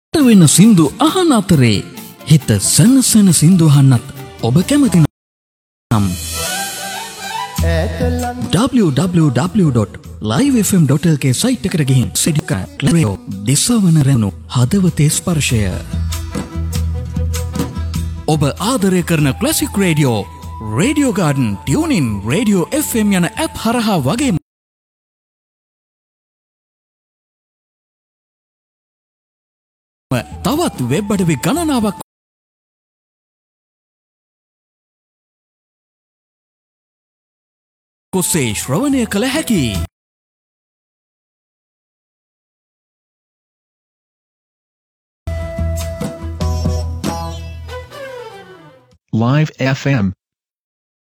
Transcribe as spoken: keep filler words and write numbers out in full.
වෙන සින්දු අහන අතරේ හිත සනසන සින්දු අහන්නත් ඔබ කැමති නම් w w w dot live f m dot l k site එකට ගිහින් සිඩික ක්ලරියෝ දිසවන රැණු හදවතේ ස්පර්ශය ඔබ ආදරය කරන classic radio radio garden tuning radio F M යන ඇප් හරහා වගේ තවත් වෙබ් අඩවි ගණනාවක් කොසේ ශ්‍රවණය කළ හැකි Live F M